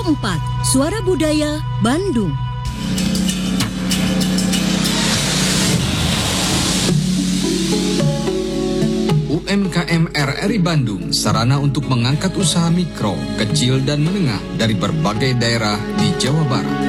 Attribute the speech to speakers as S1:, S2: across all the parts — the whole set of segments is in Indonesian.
S1: Suara Budaya Bandung.
S2: UMKM RRI Bandung, sarana untuk mengangkat usaha mikro, kecil, dan menengah dari berbagai daerah di Jawa Barat.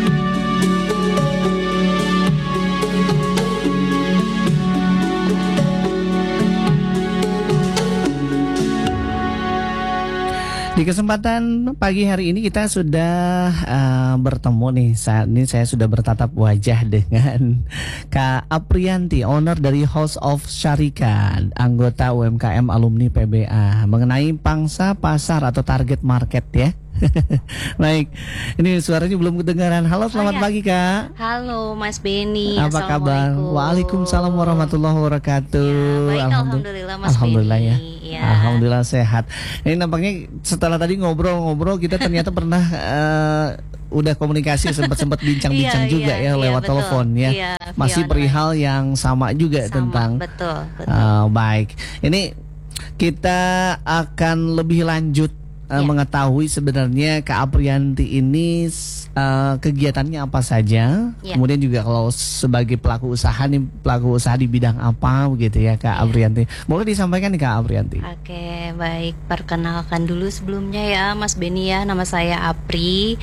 S3: Di kesempatan pagi hari ini kita sudah bertemu nih. Saat ini saya sudah bertatap wajah dengan Kak Aprianti, owner dari House of Syarika, anggota UMKM alumni PBA, mengenai pangsa pasar atau target market ya. Baik, ini suaranya belum kedengaran. Halo, selamat pagi Kak.
S4: Halo Mas Beni.
S3: Apa kabar? Waalaikumsalam warahmatullahi wabarakatuh.
S4: Ya, baik, alhamdulillah Mas
S3: Alhamdulillah
S4: Beni.
S3: Ya. Alhamdulillah sehat. Ini nampaknya setelah tadi ngobrol-ngobrol kita ternyata pernah udah komunikasi, sempat bincang-bincang juga ya lewat
S4: betul.
S3: telepon ya. Masih perihal yang sama juga tentang.
S4: Betul.
S3: Baik. Ini kita akan lebih lanjut mengetahui sebenarnya Kak Aprianti ini kegiatannya apa saja. Kemudian juga kalau sebagai pelaku usaha di bidang apa begitu ya Kak Aprianti. Boleh disampaikan nih Kak Aprianti.
S4: Oke, baik, perkenalkan dulu sebelumnya ya Mas Beni ya. Nama saya Apri.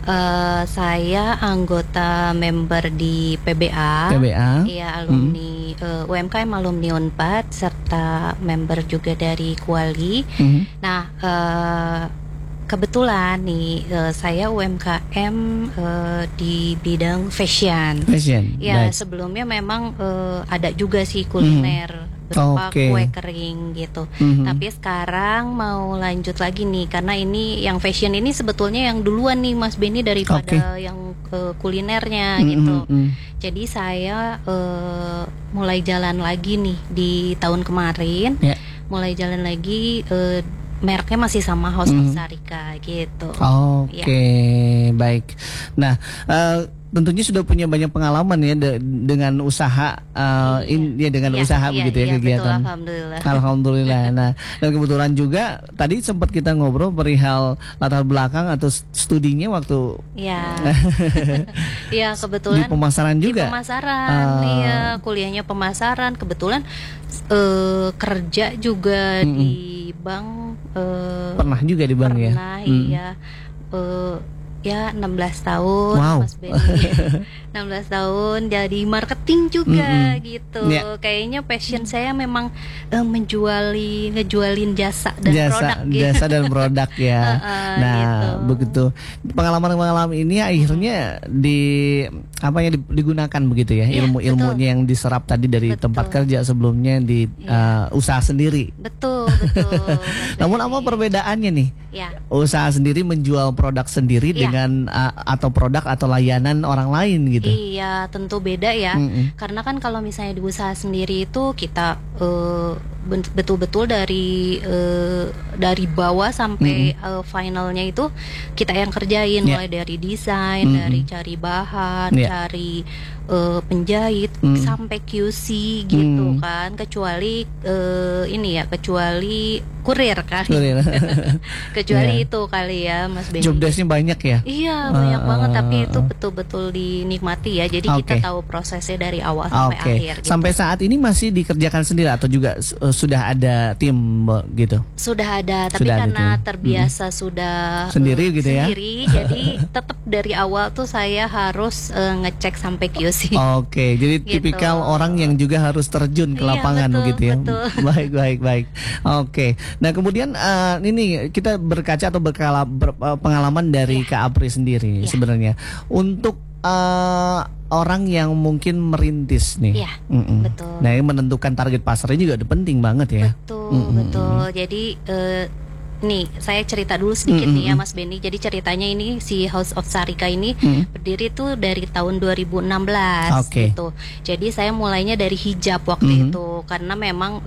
S4: Saya anggota member di PBA. Iya, alumni UMKM alumni Unpad serta member juga dari Kuali. Nah, kebetulan nih saya UMKM di bidang fashion. Ya, sebelumnya memang ada juga sih kuliner berupa kue kering gitu. Tapi sekarang mau lanjut lagi nih karena ini yang fashion ini sebetulnya yang duluan nih Mas Beni daripada yang kulinernya gitu. Jadi saya mulai jalan lagi nih di tahun kemarin. Mulai jalan lagi mereknya masih sama House of Syarika gitu. Baik.
S3: Nah, tentunya sudah punya banyak pengalaman ya dengan usaha usaha begitu ya kegiatan.
S4: Betul,
S3: alhamdulillah. Nah, dan kebetulan juga tadi sempat kita ngobrol perihal latar belakang atau studinya waktu.
S4: Iya, kebetulan
S3: di pemasaran juga.
S4: Di pemasaran, kuliahnya pemasaran. Kebetulan kerja juga di bank.
S3: Pernah juga di bank ya?
S4: Pernah, iya. Ya 16 tahun Mas Beni. 16 tahun jadi marketing juga gitu. Kayaknya passion saya memang ngejualin jasa dan produk gitu.
S3: Jasa dan produk ya. Gitu. Begitu. Pengalaman-pengalaman ini akhirnya digunakan begitu ya, ilmu-ilmunya yang diserap tadi dari tempat kerja sebelumnya di usaha sendiri.
S4: Betul.
S3: Namun apa perbedaannya nih? Usaha sendiri menjual produk sendiri dengan atau produk atau layanan orang lain gitu.
S4: Iya, tentu beda ya. Karena kan kalau misalnya di usaha sendiri itu kita betul-betul dari bawah sampai finalnya itu kita yang kerjain, mulai dari desain, dari cari bahan, cari penjahit sampai QC gitu kan. Kecuali kecuali kurir kan. Kecuali itu kali ya Mas Beni.
S3: Job desk-nya banyak ya?
S4: Iya, banyak banget, tapi itu betul-betul dinikmati ya. Jadi kita tahu prosesnya dari awal sampai akhir gitu.
S3: Sampai saat ini masih dikerjakan sendiri atau juga sudah ada tim gitu?
S4: Sudah ada, tapi karena terbiasa sudah
S3: sendiri gitu ya.
S4: Jadi tetap dari awal tuh saya harus ngecek sampai QC.
S3: Jadi tipikal orang yang juga harus terjun ke lapangan begitu ya. Baik. Nah, kemudian ini kita berkaca atau pengalaman dari Kak Apri sendiri sebenarnya untuk orang yang mungkin merintis nih.
S4: Betul.
S3: Nah, yang menentukan target pasarnya juga penting banget ya.
S4: Betul. Jadi nih saya cerita dulu sedikit nih ya Mas Beni. Jadi ceritanya ini si House of Syarika ini berdiri tuh dari tahun 2016 gitu. Jadi saya mulainya dari hijab waktu itu karena memang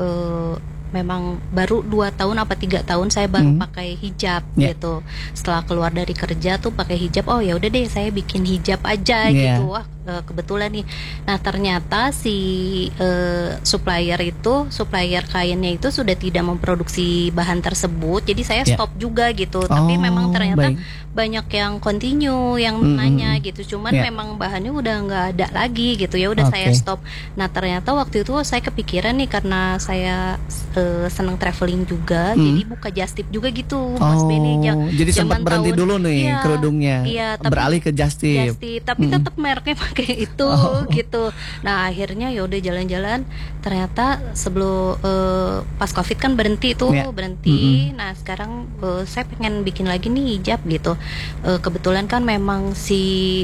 S4: baru 2 tahun apa 3 tahun saya baru pakai hijab gitu. Setelah keluar dari kerja tuh pakai hijab, oh ya udah deh saya bikin hijab aja gitu. Wah, kebetulan nih. Nah ternyata si supplier kainnya itu sudah tidak memproduksi bahan tersebut, jadi saya stop juga gitu. Tapi memang ternyata banyak yang continue yang nanya gitu, cuman memang bahannya udah nggak ada lagi gitu, ya udah saya stop. Nah ternyata waktu itu saya kepikiran nih, karena saya senang traveling juga, jadi buka just tip juga gitu, Mas Benny.
S3: Jadi sempat berhenti dulu nih kerudungnya, beralih ke just tip.
S4: Tapi tetap mereknya pakai itu gitu. Nah akhirnya ya udah jalan-jalan, ternyata sebelum pas COVID kan berhenti tuh, berhenti. Nah sekarang saya pengen bikin lagi nih hijab gitu. Kebetulan kan memang si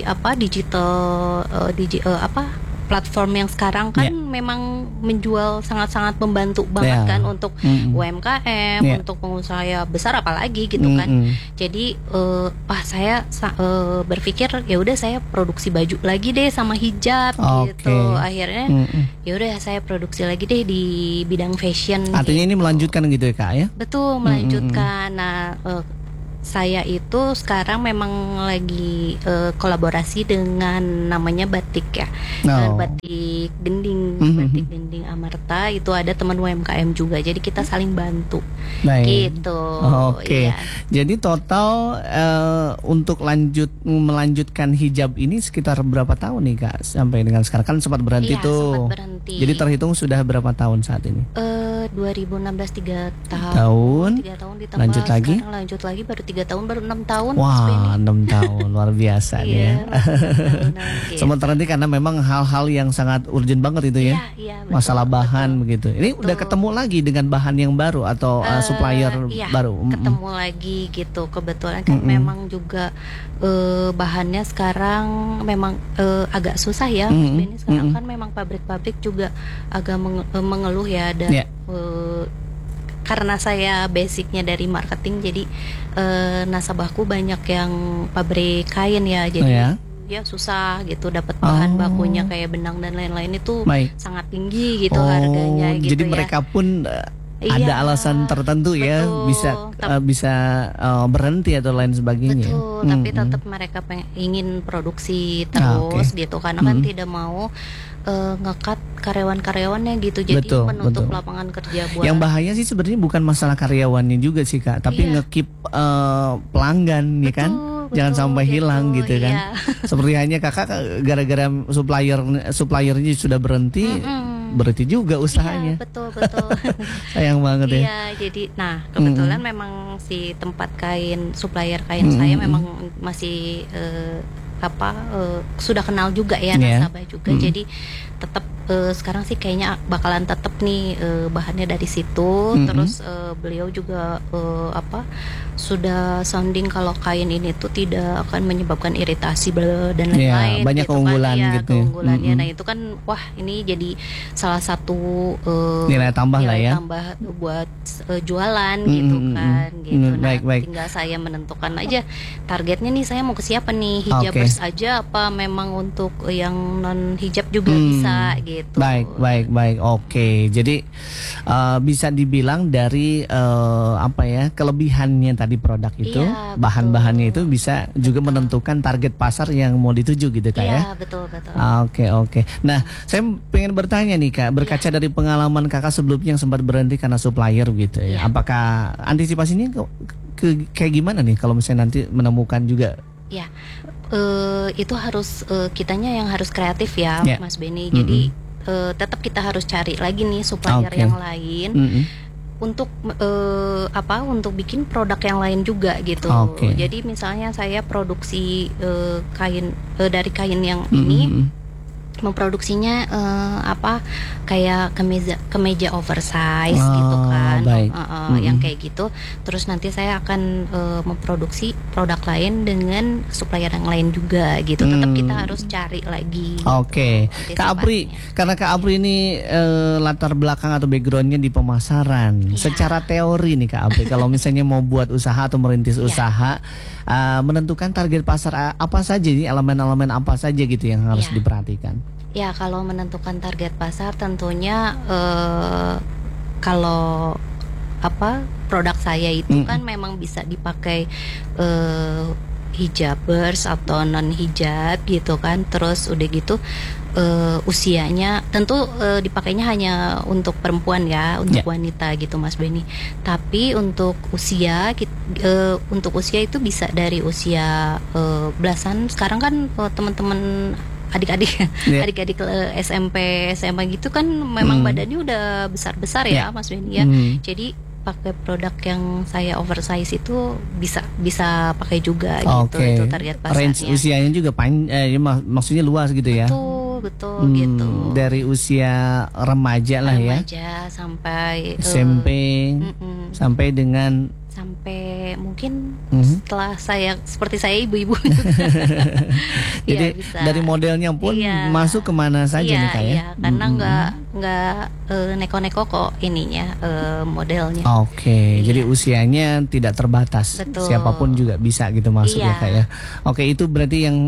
S4: platform yang sekarang kan memang menjual sangat-sangat membantu banget kan untuk UMKM, untuk pengusaha besar apalagi gitu kan. Jadi saya berpikir ya udah saya produksi baju lagi deh sama hijab gitu. Akhirnya ya udah saya produksi lagi deh di bidang fashion.
S3: Artinya
S4: gitu.
S3: Ini melanjutkan gitu ya Kak ya?
S4: Betul, melanjutkan. Nah saya itu sekarang memang lagi kolaborasi dengan namanya batik ya, batik gending, batik gending Amarta. Itu ada teman UMKM juga, jadi kita saling bantu. Gitu.
S3: Oke. Jadi total untuk melanjutkan hijab ini sekitar berapa tahun nih Kak sampai dengan sekarang? Kan sempat berhenti tuh.
S4: Sempat berhenti.
S3: Jadi terhitung sudah berapa tahun saat ini?
S4: 2016 3 tahun. 3 tahun ditambah
S3: lanjut lagi
S4: baru 3 tahun, baru 6 tahun.
S3: Wah, 6 tahun luar biasa nih ya. Sempat terhenti karena memang hal-hal yang sangat urgent banget itu ya.
S4: Betul,
S3: masalah bahan begitu. Ini udah ketemu lagi dengan bahan yang baru atau supplier baru?
S4: Ketemu lagi gitu. Kebetulan kan memang juga bahannya sekarang memang agak susah ya. Ini sekarang kan memang pabrik-pabrik juga agak mengeluh ya, dan karena saya basicnya dari marketing, jadi nasabahku banyak yang pabrik kain ya, jadi ya susah gitu dapat bahan bakunya kayak benang dan lain-lain itu sangat tinggi gitu harganya gitu.
S3: Jadi mereka pun ada alasan tertentu ya, bisa berhenti atau lain sebagainya.
S4: Betul, tapi tetap mereka ingin produksi terus gitu, karena kan tidak mau ngekat karyawan-karyawannya gitu, jadi menutup lapangan kerja buat.
S3: Yang bahaya sih sebenarnya bukan masalah karyawannya juga sih Kak, tapi ngekip pelanggan ya kan. Jangan sampai hilang gitu kan. Seperti hanya Kakak gara-gara suppliernya sudah berhenti, berhenti juga usahanya.
S4: Betul.
S3: Sayang banget ya.
S4: Iya, jadi kebetulan memang si tempat kain, supplier kain saya memang masih sudah kenal juga ya, nasabah juga. Jadi tetap sekarang sih kayaknya bakalan tetap nih bahannya dari situ. Terus beliau juga sudah sounding kalau kain ini tuh tidak akan menyebabkan iritasi dan lain-lain.
S3: Banyak gitu keunggulan
S4: kan,
S3: gitu.
S4: Keunggulannya. Nah itu kan ini jadi salah satu
S3: nilai tambah lah ya.
S4: Tambah buat jualan gitu kan. Gitu. Nah
S3: baik.
S4: tinggal saya menentukan aja targetnya nih, saya mau ke siapa nih, hijabers aja apa memang untuk yang non hijab juga bisa gitu.
S3: Baik. Oke. Jadi bisa dibilang dari kelebihannya tadi produk itu, bahan-bahannya itu bisa juga menentukan target pasar yang mau dituju gitu Kak ya.
S4: Iya, betul.
S3: Oke. Nah, saya pengen bertanya nih Kak, berkaca dari pengalaman Kakak sebelumnya yang sempat berhenti karena supplier gitu ya. Apakah antisipasinya kayak gimana nih kalau misalnya nanti menemukan juga?
S4: Ya. Itu harus kitanya yang harus kreatif ya, Mas Benny. Jadi tetap kita harus cari lagi nih supplier yang lain. Untuk untuk bikin produk yang lain juga gitu. Jadi misalnya saya produksi kain dari kain yang ini, memproduksinya kayak kemeja oversize gitu kan. Yang kayak gitu. Terus nanti saya akan memproduksi produk lain dengan supplier yang lain juga gitu. Tetap kita harus cari lagi gitu.
S3: Kak Apri, karena Kak Apri ini latar belakang atau backgroundnya di pemasaran. Secara teori nih Kak Apri, kalau misalnya mau buat usaha atau merintis usaha, menentukan target pasar apa saja nih, elemen-elemen apa saja gitu yang harus diperhatikan?
S4: Ya, kalau menentukan target pasar tentunya kalau produk saya itu kan memang bisa dipakai hijabers atau non hijab gitu kan. Terus udah gitu usianya tentu dipakainya hanya untuk perempuan ya, untuk wanita gitu Mas Benny. Tapi untuk usia itu bisa dari usia belasan. Sekarang kan teman-teman adik-adik SMP SMA gitu kan memang badannya udah besar-besar ya Mas Benny ya. Jadi pakai produk yang saya oversize itu bisa pakai juga gitu. Itu target pasarnya.
S3: Range usianya juga maksudnya luas gitu ya.
S4: Betul gitu.
S3: Dari usia remaja lah ya.
S4: Remaja sampai
S3: SMP sampai dengan
S4: sampai mungkin setelah seperti saya ibu-ibu.
S3: Jadi ya, dari modelnya pun masuk kemana saja nih Kak ya?
S4: Iya, karena nggak neko-neko kok ininya modelnya.
S3: Jadi usianya tidak terbatas.
S4: Betul.
S3: Siapapun juga bisa gitu masuk ya Kak ya. Itu berarti yang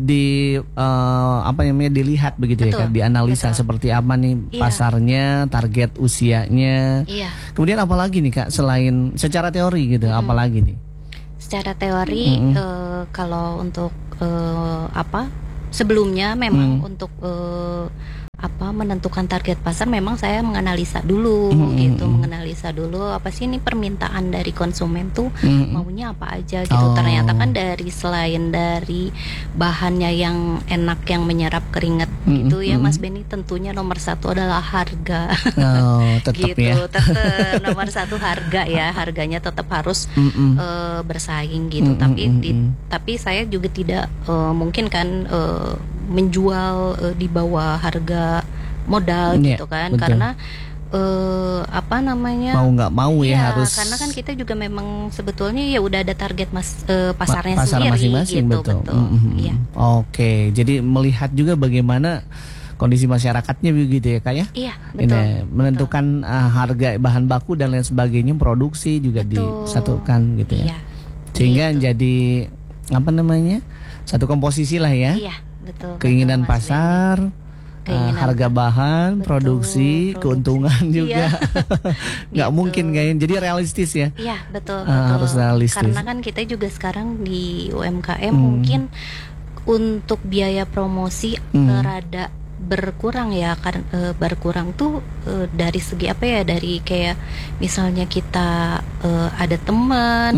S3: dilihat begitu ya Kak, dianalisa seperti apa nih pasarnya, target usianya. Kemudian apa lagi nih Kak selain secara teori gitu, apalagi nih?
S4: Secara teori kalau untuk sebelumnya memang untuk menentukan target pasar memang saya menganalisa dulu gitu, menganalisa dulu apa sih ini permintaan dari konsumen tuh maunya apa aja gitu. Ternyata kan selain dari bahannya yang enak yang menyerap keringat gitu ya Mas Benny, tentunya nomor satu adalah harga.
S3: Tetap
S4: gitu
S3: ya.
S4: Tetap nomor satu harga ya, harganya tetap harus bersaing gitu. Tapi saya juga tidak mungkin kan menjual di bawah harga modal gitu kan, betul. Karena mau
S3: nggak mau ya harus,
S4: karena kan kita juga memang sebetulnya ya udah ada target pasarnya
S3: pasar
S4: sendiri
S3: masing-masing,
S4: gitu,
S3: betul.
S4: Iya.
S3: Jadi melihat juga bagaimana kondisi masyarakatnya begitu ya Kak ya.
S4: Iya, betul.
S3: Ini menentukan harga bahan baku dan lain sebagainya, produksi juga disatukan gitu ya. Sehingga jadi satu komposisi lah ya.
S4: Iya, betul.
S3: Keinginan pasar, harga bahan, produksi, keuntungan juga. Nggak mungkin kayaknya. Jadi realistis ya.
S4: Iya, betul.
S3: Harus realistis.
S4: Karena kan kita juga sekarang di UMKM mungkin untuk biaya promosi rada berkurang ya, kan berkurang tuh dari segi dari kayak misalnya kita ada teman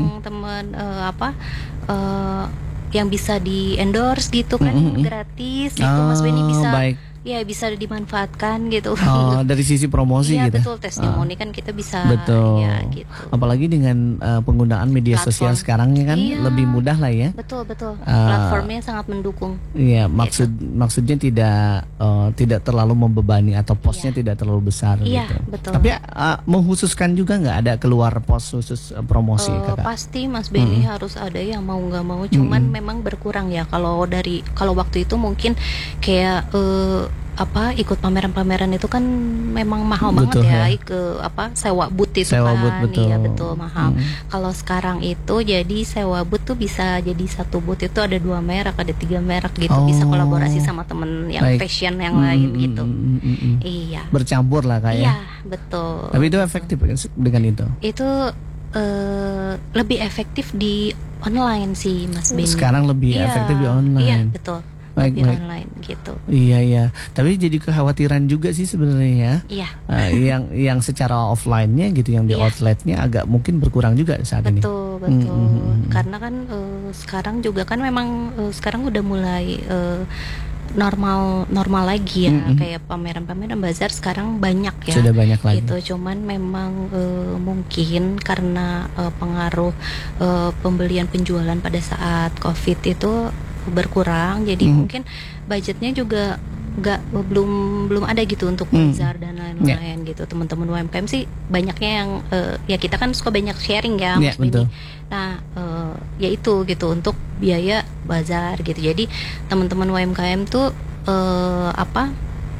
S4: yang bisa di endorse gitu kan, gratis gitu Mas Benny, bisa dimanfaatkan gitu.
S3: Dari sisi promosi gitu.
S4: Iya betul, testimoni kan kita bisa.
S3: Betul.
S4: Ya, gitu.
S3: Apalagi dengan penggunaan media sosial sekarang kan lebih mudah lah ya.
S4: Betul. Platformnya sangat mendukung.
S3: Iya, maksudnya tidak terlalu membebani atau posnya tidak terlalu besar gitu.
S4: Betul.
S3: Tapi mengkhususkan juga nggak ada keluar pos khusus promosi Kakak?
S4: Pasti Mas Benny harus ada yang mau nggak mau, cuman memang berkurang ya. Kalau waktu itu mungkin kayak ikut pameran-pameran itu kan memang mahal banget ya. Sewa booth itu iya betul mahal. Kalau sekarang itu jadi sewa booth tuh bisa jadi satu booth itu ada 2 merek, ada 3 merek gitu, bisa kolaborasi sama temen yang fashion yang lain gitu. Iya.
S3: Bercampur lah kayak.
S4: Iya, betul.
S3: Tapi itu efektif dengan itu?
S4: Itu lebih efektif di online sih Mas Benny.
S3: Sekarang lebih efektif di online.
S4: Iya, betul. Baik. Online gitu.
S3: Iya. Tapi jadi kekhawatiran juga sih sebenarnya ya.
S4: Iya.
S3: Yang secara offline-nya gitu, yang di outletnya agak mungkin berkurang juga saat ini.
S4: Betul. Karena kan sekarang juga kan memang sekarang udah mulai normal lagi ya, kayak pameran-pameran bazar sekarang banyak ya.
S3: Sudah banyak lagi.
S4: Gitu. Cuman memang mungkin karena pengaruh pembelian penjualan pada saat Covid itu berkurang, jadi mungkin budgetnya juga belum ada gitu untuk bazar dan lain-lain gitu. Teman-teman UMKM sih banyaknya yang ya kita kan suka banyak sharing ya Mas Benny. Nah ya itu gitu untuk biaya bazar gitu. Jadi teman-teman UMKM tuh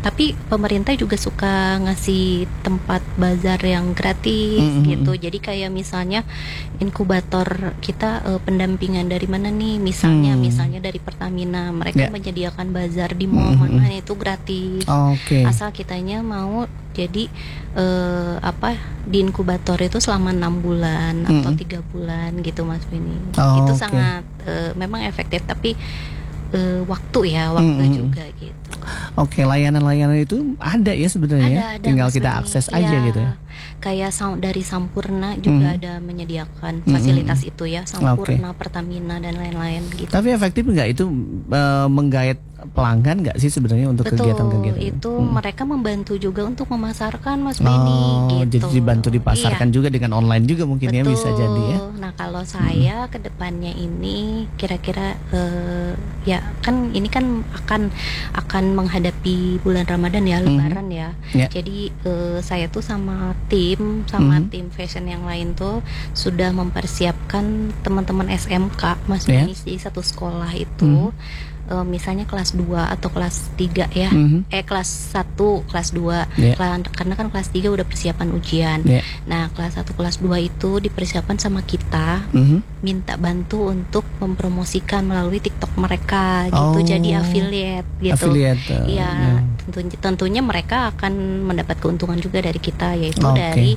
S4: tapi pemerintah juga suka ngasih tempat bazar yang gratis gitu. Jadi kayak misalnya inkubator kita pendampingan dari mana nih, misalnya dari Pertamina, mereka menyediakan bazar di mall mana itu gratis. Asal kitanya mau jadi di inkubator itu selama 6 bulan atau 3 bulan gitu Mas Beni. Itu sangat memang efektif, tapi waktu juga gitu.
S3: Layanan-layanan itu ada ya sebenarnya.
S4: Ada,
S3: tinggal kita akses aja gitu ya.
S4: Kayak dari Sampurna juga ada menyediakan fasilitas itu ya, Sampurna, Pertamina dan lain-lain gitu.
S3: Tapi efektif nggak itu menggait pelanggan nggak sih sebenarnya untuk kegiatan-kegiatan
S4: itu? Mereka membantu juga untuk memasarkan Mas Beni gitu.
S3: Jadi dibantu dipasarkan juga dengan online juga mungkin ya, bisa jadi ya.
S4: Nah kalau saya kedepannya ini kira-kira ya kan ini kan akan menghadapi bulan Ramadan ya, Lebaran ya. Jadi saya tuh sama tim fashion yang lain tuh sudah mempersiapkan teman-teman SMK Mas Beni di satu sekolah itu. Misalnya kelas 2 atau kelas 3 ya, kelas 1, kelas 2 karena kan kelas 3 udah persiapan ujian. Nah kelas 1, kelas 2 itu dipersiapkan sama kita, minta bantu untuk mempromosikan melalui TikTok mereka gitu, jadi affiliate gitu. Iya, tentunya mereka akan mendapat keuntungan juga dari kita, yaitu dari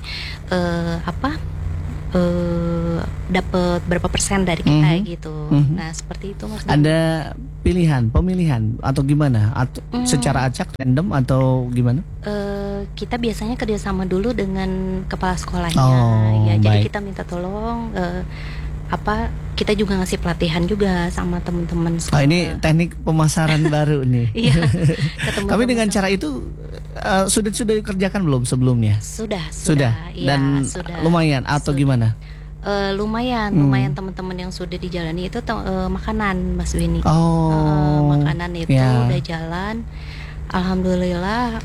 S4: dapat berapa persen dari kita gitu. Nah seperti itu Mas.
S3: Ada pemilihan atau gimana? Atau secara acak random atau gimana?
S4: Kita biasanya kerjasama dulu dengan kepala sekolahnya. Jadi kita minta tolong. Kita juga ngasih pelatihan juga sama teman-teman sekolah.
S3: Ini teknik pemasaran baru nih.
S4: Iya.
S3: Tapi dengan cara itu sudah dikerjakan belum sebelumnya?
S4: Sudah.
S3: Dan lumayan atau gimana?
S4: Lumayan teman-teman yang sudah dijalani itu makanan Mas Beni. Makanan itu udah jalan. Alhamdulillah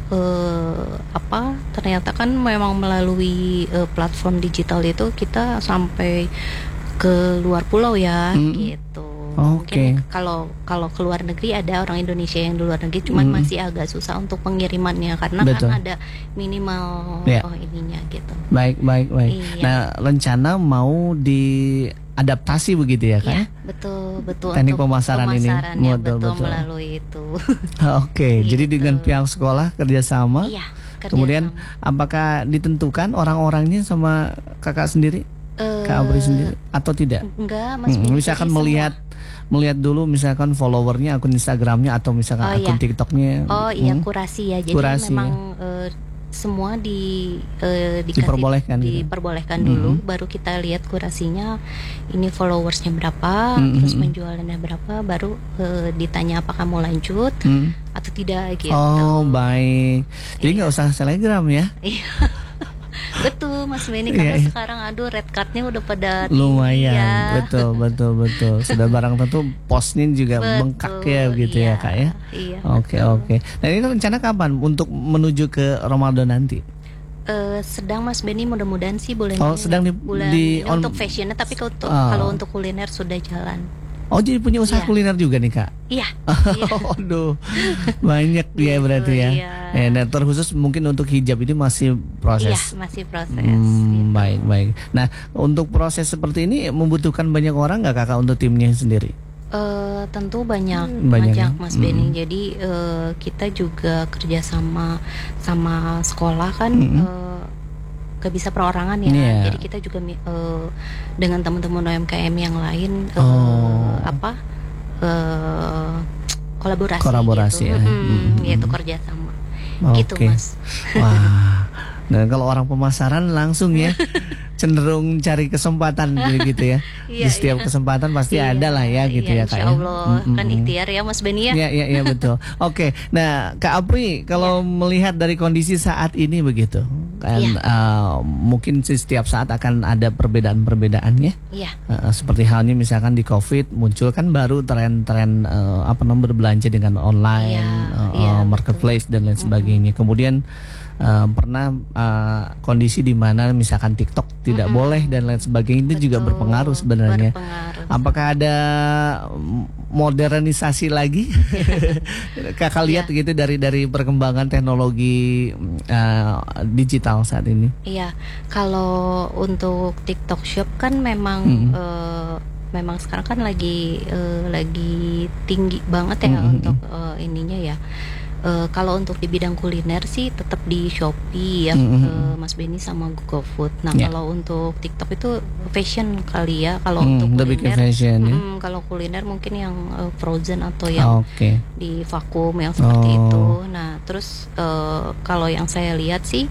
S4: ternyata kan memang melalui platform digital itu kita sampai ke luar pulau ya gitu. Mungkin kalau ke luar negeri ada orang Indonesia yang di luar negeri, cuman masih agak susah untuk pengirimannya karena kan ada minimal ininya gitu.
S3: Baik. Nah, rencana mau diadaptasi begitu ya kan?
S4: Iya, betul.
S3: Teknik pemasaran ini
S4: betul melalui itu.
S3: Jadi dengan pihak sekolah kerjasama.
S4: Iya,
S3: kemudian apakah ditentukan orang-orangnya sama kakak sendiri? Kak Apri sendiri atau tidak?
S4: Enggak, Mas.
S3: Misalkan melihat dulu misalkan followernya, akun Instagramnya atau misalkan akun TikToknya.
S4: Kurasi ya. Jadi memang semua diperbolehkan dulu, baru kita lihat kurasinya, ini followersnya berapa, terus penjualannya berapa, baru ditanya apakah mau lanjut atau tidak gitu.
S3: Baik. Jadi nggak usah Telegram ya?
S4: Betul Mas Beni, karena sekarang red cardnya udah pada
S3: lumayan. Betul. Sudah barang tentu postnya juga bengkak ya gitu ya Kak ya. Oke. Nah ini rencana kapan untuk menuju ke Ramadan nanti?
S4: Sedang Mas Beni, mudah-mudahan sih bulan
S3: ini
S4: untuk fashionnya, tapi kalau untuk kuliner sudah jalan.
S3: Jadi punya usaha kuliner juga nih Kak?
S4: Iya.
S3: Banyak ya berarti ya. Nah terkhusus mungkin untuk hijab ini masih proses.
S4: Iya, masih proses.
S3: Baik. Nah untuk proses seperti ini membutuhkan banyak orang nggak Kakak untuk timnya sendiri?
S4: Tentu banyak Mas Beni. Jadi kita juga kerja sama sekolah kan. Gak bisa perorangan ya. Jadi kita juga dengan teman-teman UMKM yang lain kolaborasi gitu. Yaitu kerjasama. Gitu Mas.
S3: Wah. Nah kalau orang pemasaran langsung ya cenderung cari kesempatan gitu ya. Di setiap kesempatan pasti ada lah ya gitu ya Kak.
S4: Insya Allah kan ikhtiar ya Mas Beni ya.
S3: Iya betul. Oke. Nah Kak Apri kalau melihat dari kondisi saat ini begitu kan, mungkin setiap saat akan ada perbedaan-perbedaannya. Seperti halnya misalkan di COVID muncul kan baru tren-tren berbelanja dengan online, marketplace dan lain sebagainya. Kemudian pernah kondisi di mana misalkan TikTok tidak boleh dan lain sebagainya, itu juga berpengaruh sebenarnya. Apakah ada modernisasi lagi kakak lihat gitu dari perkembangan teknologi digital saat ini?
S4: Iya, kalau untuk TikTok Shop kan memang memang sekarang kan lagi tinggi banget ya untuk ininya ya. Kalau untuk di bidang kuliner sih tetap di Shopee ya, Mas Benny sama GoFood. Nah kalau untuk TikTok itu fashion kali ya. Kalau untuk kuliner, kalau kuliner mungkin yang frozen atau yang di vakum yang seperti itu. Nah terus kalau yang saya lihat sih,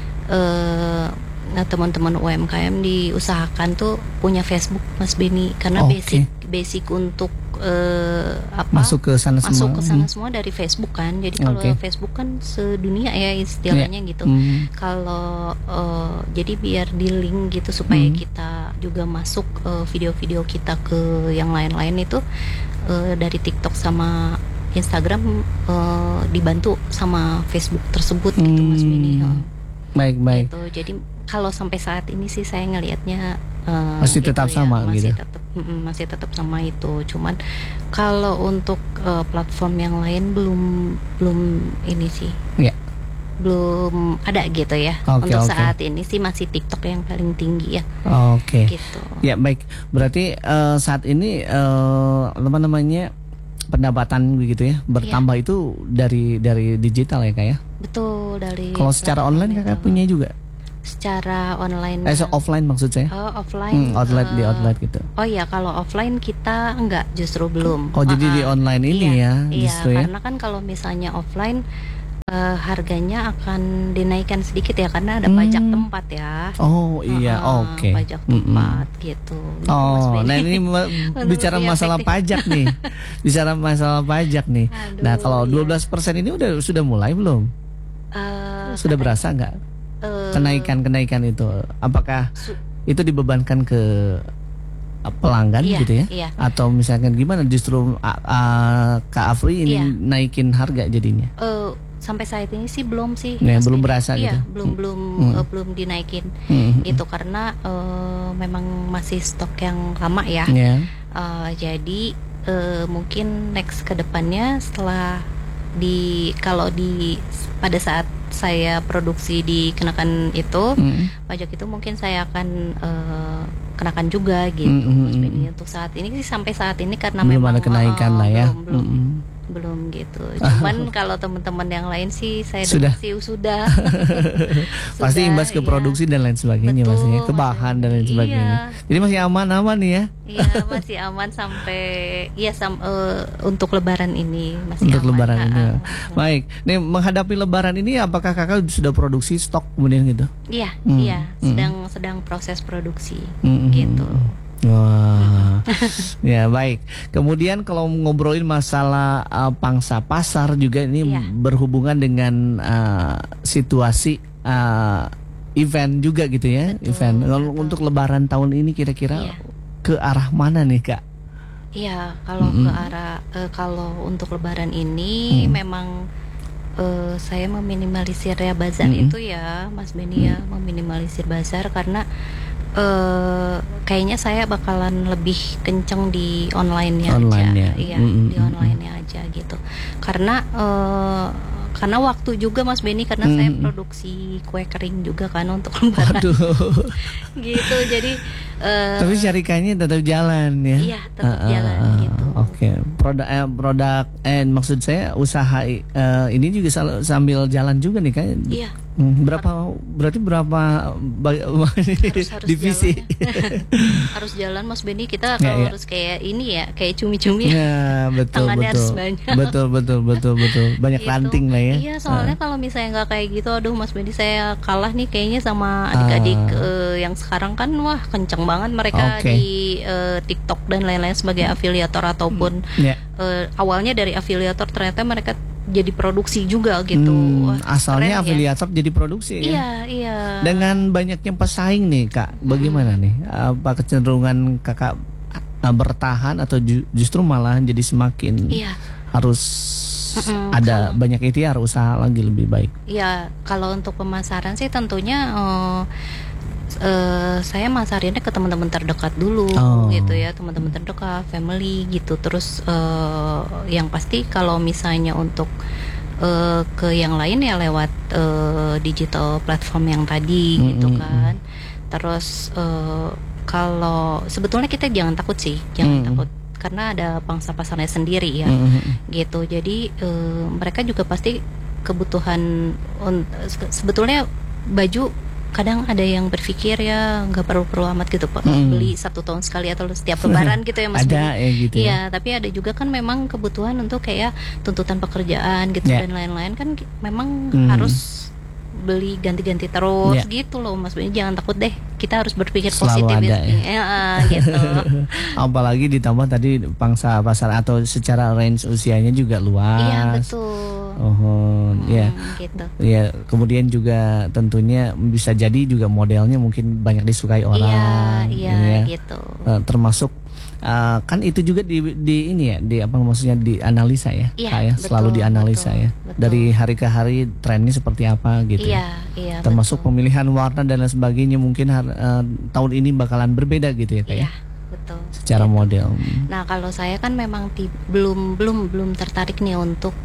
S4: nah teman-teman UMKM diusahakan tuh punya Facebook, Mas Benny, karena basic untuk
S3: masuk ke sana
S4: semua dari Facebook kan. Jadi kalau Facebook kan sedunia ya istilahnya gitu. Kalau jadi biar di link gitu supaya kita juga masuk video-video kita ke yang lain-lain itu dari TikTok sama Instagram dibantu sama Facebook tersebut gitu, Mas Benny.
S3: Baik.
S4: Gitu. Jadi kalau sampai saat ini sih saya ngelihatnya
S3: masih tetap sama gitu.
S4: Masih tetap sama itu. Cuman kalau untuk platform yang lain belum ini sih. Belum ada gitu ya. Untuk saat ini sih masih TikTok yang paling tinggi ya. Gitu.
S3: Ya baik. Berarti saat ini apa namanya, pendapatan begitu ya bertambah itu dari digital ya Kak ya?
S4: Betul, dari.
S3: Kalau secara online Kakak punya juga?
S4: Secara online.
S3: Offline maksud saya?
S4: Offline.
S3: Outlet gitu.
S4: Oh ya, kalau offline kita enggak, justru belum.
S3: Jadi di online ini justru
S4: karena kan kalau misalnya offline harganya akan dinaikkan sedikit ya, karena ada pajak tempat ya.
S3: Pajak
S4: tempat gitu.
S3: Nah ini bicara masalah pajak nih. Bicara masalah pajak nih. Nah kalau 12% ini sudah mulai belum? Sudah berasa nggak kenaikan itu? Apakah itu dibebankan ke pelanggan gitu ya?
S4: Iya.
S3: Atau misalkan gimana, justru Kak Afri ini naikin harga jadinya?
S4: Sampai saat ini sih belum sih.
S3: Belum berasa gitu.
S4: Belum dinaikin. Itu karena memang masih stok yang lama ya. Jadi mungkin next ke depannya setelah pada saat saya produksi dikenakan itu pajak itu, mungkin saya akan kenakan juga gitu. Untuk saat ini sih, sampai saat ini karena
S3: belum
S4: memang
S3: ada kenaikan lah ya.
S4: Belum gitu. Cuman kalau teman-teman yang lain sih saya
S3: sudah.
S4: Sudah.
S3: Pasti imbas ke produksi dan lain sebagainya, maksudnya ke bahan dan lain sebagainya. Jadi masih aman nih ya.
S4: Iya, masih aman sampai untuk Lebaran ini masih
S3: untuk
S4: aman.
S3: Lebaran ini. Baik. Nih menghadapi Lebaran ini, apakah Kakak sudah produksi stok kemudian gitu?
S4: Iya, sedang proses produksi gitu.
S3: Wah, ya baik. Kemudian kalau ngobrolin masalah pangsa pasar juga ini berhubungan dengan situasi event juga gitu ya. Betul. Kalau untuk Lebaran tahun ini kira-kira ke arah mana nih Kak?
S4: Iya, kalau ke arah kalau untuk Lebaran ini memang saya meminimalisir ya bazar itu ya, Mas Benny ya, meminimalisir bazar karena kayaknya saya bakalan lebih kenceng di online-nya aja. Iya, di online-nya aja gitu. Karena waktu juga Mas Benny, karena saya produksi kue kering juga kan untuk Lebaran. Gitu. Jadi
S3: tapi syarikannya tetap jalan ya.
S4: Iya, tetap jalan gitu.
S3: Produk maksud saya usaha ini juga sambil jalan juga nih kan?
S4: Iya.
S3: Berarti berapa
S4: harus
S3: divisi?
S4: Harus jalan Mas Benny, kita harus kayak ini ya, kayak cumi-cumi ya. Tangannya harus banyak.
S3: Betul. Banyak gitu. Ranting lah ya.
S4: Iya, soalnya kalau misalnya nggak kayak gitu, aduh Mas Benny, saya kalah nih kayaknya sama adik-adik yang sekarang kan, wah kenceng banget mereka di TikTok dan lain-lain sebagai afiliator ataupun awalnya dari afiliator ternyata mereka jadi produksi juga gitu.
S3: Asalnya afiliator jadi produksi ya.
S4: Iya.
S3: Dengan banyaknya pesaing nih Kak, bagaimana nih? Apa kecenderungan Kakak bertahan atau justru malah jadi semakin harus ada banyak ikhtiar, usaha lagi lebih baik.
S4: Iya, kalau untuk pemasaran sih tentunya saya masarinnya ke teman-teman terdekat dulu gitu ya, teman-teman terdekat, family gitu. Terus yang pasti kalau misalnya untuk ke yang lain ya lewat digital platform yang tadi gitu kan. Terus kalau sebetulnya kita jangan takut sih, jangan takut karena ada pangsa pasarnya sendiri ya gitu. Jadi mereka juga pasti kebutuhan sebetulnya baju. Kadang ada yang berpikir ya nggak perlu amat gitu Pak, beli 1 tahun sekali atau setiap lebaran gitu ya Mas.
S3: Ada ya gitu.
S4: Iya, tapi ada juga kan memang kebutuhan untuk kayak tuntutan pekerjaan gitu dan lain-lain kan memang harus beli ganti-ganti terus gitu loh Mas Benny. Jangan takut deh, kita harus berpikir
S3: selalu
S4: positif
S3: ada,
S4: gitu.
S3: Apalagi ditambah tadi pangsa pasar atau secara range usianya juga luas.
S4: Iya betul.
S3: Gitu. Ya, kemudian juga tentunya bisa jadi juga modelnya mungkin banyak disukai orang.
S4: Iya, gitu.
S3: Termasuk kan itu juga di ini ya, di apa maksudnya dianalisa ya, kayak selalu dianalisa ya. Betul. Dari hari ke hari trennya seperti apa gitu.
S4: Iya,
S3: termasuk pemilihan warna dan lain sebagainya mungkin tahun ini bakalan berbeda gitu ya kayak.
S4: Betul.
S3: Secara model.
S4: Nah, kalau saya kan memang belum tertarik nih untuk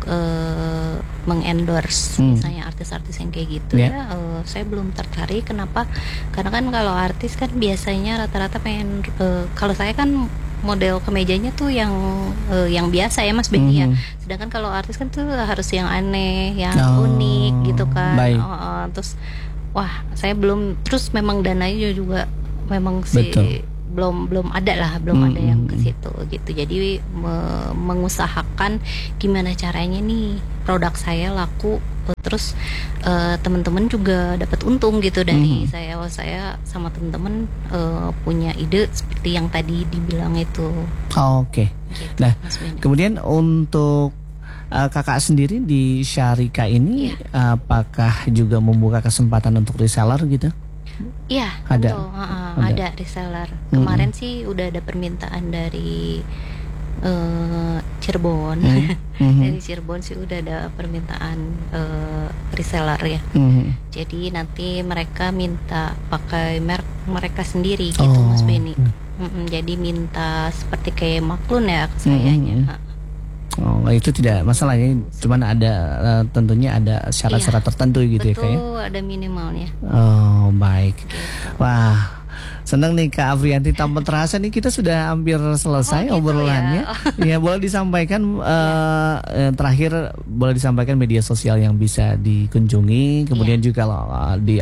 S4: mengendorse misalnya artis-artis yang kayak gitu ya. Saya belum tertarik. Kenapa? Karena kan kalau artis kan biasanya rata-rata pengen kalau saya kan model kemejanya tuh yang biasa ya Mas Benny ya. Sedangkan kalau artis kan tuh harus yang aneh, yang unik gitu kan. Terus wah, saya belum, terus memang dananya juga memang sih belum ada yang ke situ gitu. Jadi mengusahakan gimana caranya nih produk saya laku, terus teman-teman juga dapat untung gitu dari saya sama teman-teman punya ide seperti yang tadi dibilang itu.
S3: Oke. Gitu, nah, kemudian untuk kakak sendiri di Syarika ini apakah juga membuka kesempatan untuk reseller gitu?
S4: Iya, ada reseller. Kemarin sih udah ada permintaan dari Cirebon. Dari Cirebon sih udah ada permintaan reseller ya. Jadi nanti mereka minta pakai merek mereka sendiri gitu Mas Benny. Jadi minta seperti kayak maklun ya ke sayanya.
S3: Itu tidak masalah ya, cuman ada tentunya ada syarat-syarat tertentu gitu.
S4: Betul,
S3: ya kayak.
S4: Ada minimalnya.
S3: Baik.
S4: Gitu.
S3: Wah, senang nih Kak Aprianti, tanpa terasa nih kita sudah hampir selesai obrolannya. Ya, boleh disampaikan terakhir boleh disampaikan media sosial yang bisa dikunjungi, kemudian juga di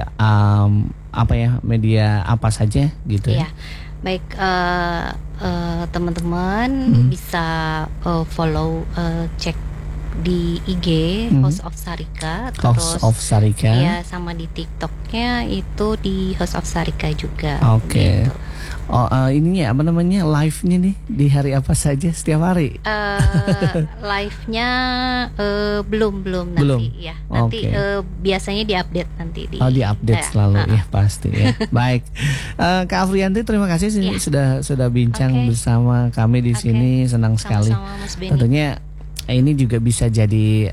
S3: media apa saja gitu ya.
S4: Baik, teman-teman bisa follow, cek di IG House of Sarika,
S3: House of Sarika.
S4: Ya, sama di TikToknya itu di House of Sarika juga.
S3: Oke.
S4: Gitu.
S3: Ininya apa namanya, live-nya nih di hari apa saja setiap hari?
S4: Live-nya belum nanti ya. Nanti biasanya diupdate nanti di.
S3: Diupdate selalu ya pasti ya. Baik. Kak Aprianti, terima kasih sudah bincang bersama kami di sini. Senang sekali. Tentunya ini juga bisa jadi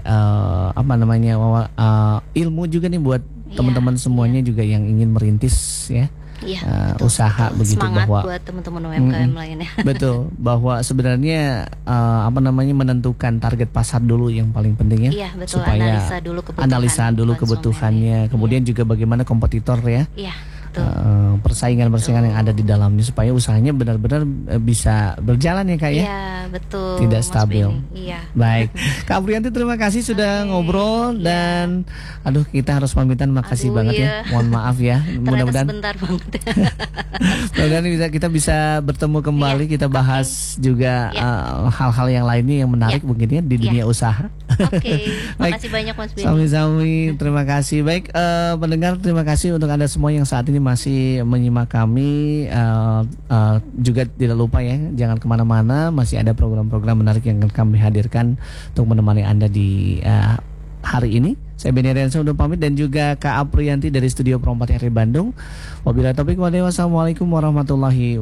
S3: ilmu juga nih buat teman-teman semuanya juga yang ingin merintis ya. Usaha begitu.
S4: Semangat
S3: bahwa
S4: buat teman-teman UMKM lainnya.
S3: Betul, bahwa sebenarnya menentukan target pasar dulu yang paling penting ya.
S4: Iya, betul.
S3: Supaya analisa dulu kebutuhannya, kemudian juga bagaimana kompetitor ya.
S4: Iya.
S3: Persaingan yang ada di dalamnya supaya usahanya benar-benar bisa berjalan ya Kak ya.
S4: Iya, betul.
S3: Tidak stabil.
S4: Iya.
S3: Baik. Kak Aprianti, terima kasih sudah ngobrol dan kita harus pamitan, makasih banget ya. Mohon maaf ya. Mudah-mudahan
S4: sebentar banget.
S3: Mudah-mudahan kita bisa bertemu kembali, kita bahas juga hal-hal yang lainnya yang menarik mungkin ya di dunia usaha.
S4: Oke. Makasih banyak Mas Benny.
S3: Sami-sami, terima kasih. Baik, pendengar, terima kasih untuk Anda semua yang saat ini masih menyimak kami. Juga tidak lupa ya, jangan kemana-mana, masih ada program-program menarik yang akan kami hadirkan untuk menemani Anda di hari ini. Saya Benny Ariansyah undur pamit, dan juga Kak Aprianti dari Studio Pro 4 RRI Bandung. Wabillahi taufiq wal hidayah. Wassalamualaikum warahmatullahi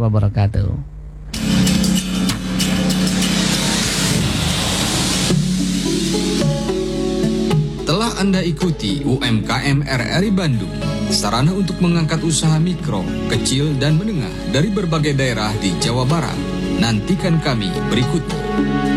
S3: wabarakatuh.
S2: Anda ikuti UMKM RRI Bandung, sarana untuk mengangkat usaha mikro, kecil, dan menengah dari berbagai daerah di Jawa Barat. Nantikan kami berikutnya.